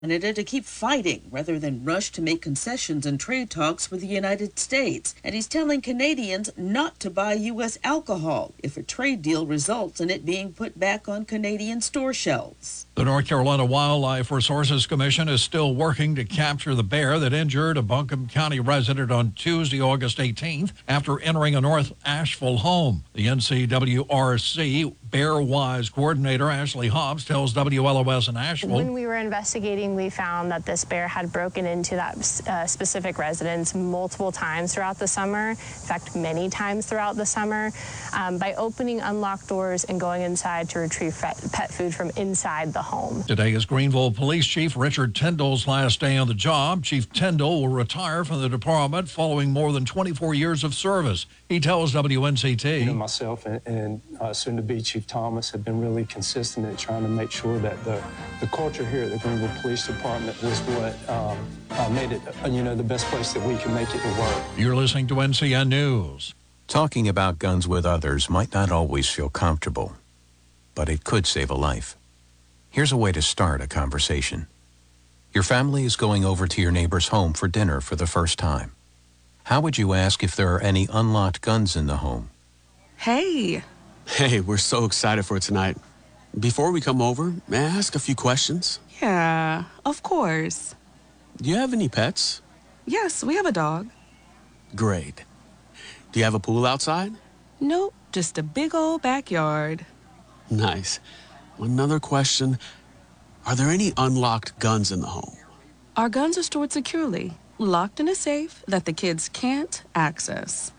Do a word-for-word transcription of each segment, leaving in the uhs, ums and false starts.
Canada to keep fighting rather than rush to make concessions in trade talks with the United States. And he's telling Canadians not to buy U S alcohol if a trade deal results in it being put back on Canadian store shelves. The North Carolina Wildlife Resources Commission is still working to capture the bear that injured a Buncombe County resident on Tuesday, August eighteenth, after entering a North Asheville home. The N C W R C Bear Wise coordinator Ashley Hobbs tells W L O S in Asheville. When we were investigating, we found that this bear had broken into that uh, specific residence multiple times throughout the summer, in fact, many times throughout the summer, um, by opening unlocked doors and going inside to retrieve pet food from inside the home. Today is Greenville Police Chief Richard Tyndall's last day on the job. Chief Tyndall will retire from the department following more than twenty-four years of service. He tells W N C T. You know, myself and, and uh, soon-to-be Chief Thomas have been really consistent in trying to make sure that the, the culture here at the Greenville Police Department was what um, uh, made it, uh, you know, the best place that we can make it to work. You're listening to N C N News. Talking about guns with others might not always feel comfortable, but it could save a life. Here's a way to start a conversation. Your family is going over to your neighbor's home for dinner for the first time. How would you ask if there are any unlocked guns in the home? Hey. Hey, we're so excited for tonight. Before we come over, may I ask a few questions? Yeah, of course. Do you have any pets? Yes, we have a dog. Great. Do you have a pool outside? Nope, just a big old backyard. Nice. Another question. Are there any unlocked guns in the home? Our guns are stored securely, locked in a safe that the kids can't access.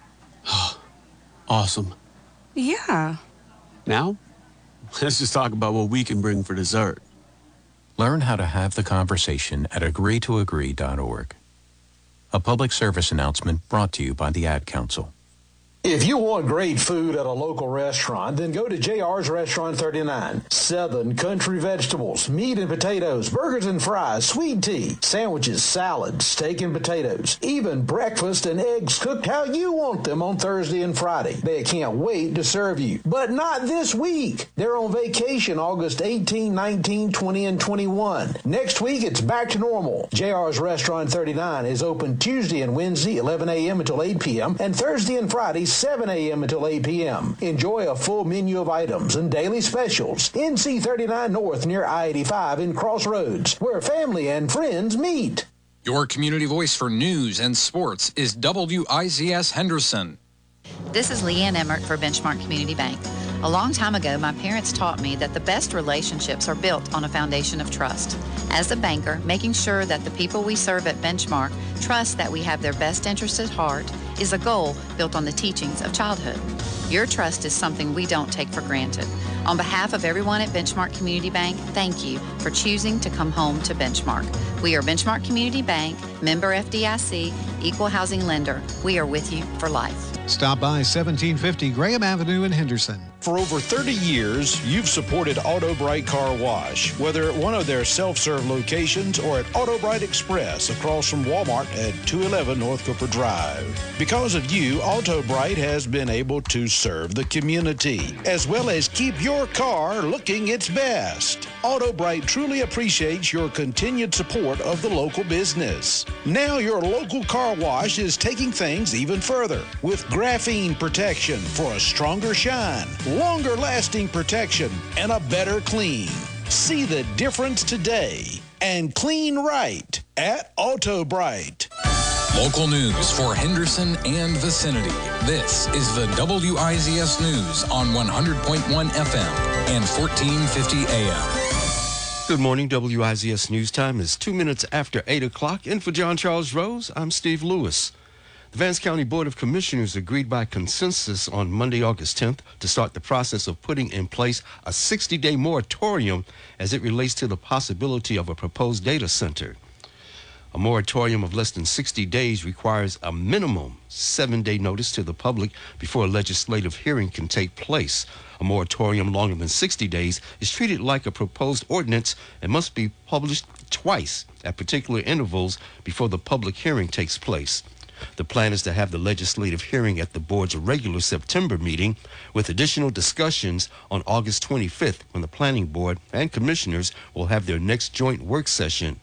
Awesome. Yeah. Now, let's just talk about what we can bring for dessert. Learn how to have the conversation at agree to agree dot org. A public service announcement brought to you by the Ad Council. If you want great food at a local restaurant, then go to J R's Restaurant thirty-nine. Southern country vegetables, meat and potatoes, burgers and fries, sweet tea, sandwiches, salads, steak and potatoes, even breakfast and eggs cooked how you want them on Thursday and Friday. They can't wait to serve you. But not this week. They're on vacation August eighteenth, nineteenth, twentieth, and twenty-first. Next week, it's back to normal. J R's Restaurant thirty-nine is open Tuesday and Wednesday, eleven a.m. until eight p.m., and Thursday and Friday, seven a.m. until eight p.m. Enjoy a full menu of items and daily specials. N C thirty-nine North near I eighty-five in Crossroads, where family and friends meet. Your community voice for news and sports is W I Z S Henderson. This is Leanne Emmert for Benchmark Community Bank. A long time ago, my parents taught me that the best relationships are built on a foundation of trust. As a banker, making sure that the people we serve at Benchmark trust that we have their best interests at heart is a goal built on the teachings of childhood. Your trust is something we don't take for granted. On behalf of everyone at Benchmark Community Bank, thank you for choosing to come home to Benchmark. We are Benchmark Community Bank, member F D I C, equal housing lender. We are with you for life. Stop by seventeen fifty Graham Avenue in Henderson. For over thirty years, you've supported Auto Bright Car Wash, whether at one of their self-serve locations or at Auto Bright Express across from Walmart at two eleven North Cooper Drive. Because of you, Auto Bright has been able to serve the community, as well as keep your car looking its best. Auto Bright truly appreciates your continued support of the local business. Now your local car wash is taking things even further with graphene protection for a stronger shine, longer lasting protection, and a better clean. See the difference today and clean right at Auto Bright. Local news for Henderson and vicinity. This is the W I Z S News on one hundred point one F M and fourteen fifty A M. Good morning. W I Z S News Time is two minutes after eight o'clock. In for John Charles Rose, I'm Steve Lewis. The Vance County Board of Commissioners agreed by consensus on Monday, August tenth, to start the process of putting in place a sixty-day moratorium as it relates to the possibility of a proposed data center. A moratorium of less than sixty days requires a minimum seven-day notice to the public before a legislative hearing can take place. A moratorium longer than sixty days is treated like a proposed ordinance and must be published twice at particular intervals before the public hearing takes place. The plan is to have the legislative hearing at the board's regular September meeting, with additional discussions on August twenty-fifth, when the planning board and commissioners will have their next joint work session.